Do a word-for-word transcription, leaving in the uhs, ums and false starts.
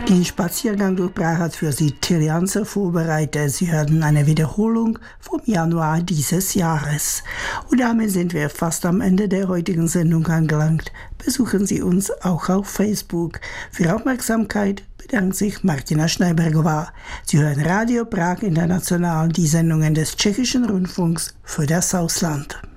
Den Spaziergang durch Prag hat für Sie Tilly Anser vorbereitet. Sie hörten eine Wiederholung vom Januar dieses Jahres. Und damit sind wir fast am Ende der heutigen Sendung angelangt. Besuchen Sie uns auch auf Facebook. Für Aufmerksamkeit bedankt sich Martina Schneibergová. Sie hören Radio Prag International, die Sendungen des Tschechischen Rundfunks für das Ausland.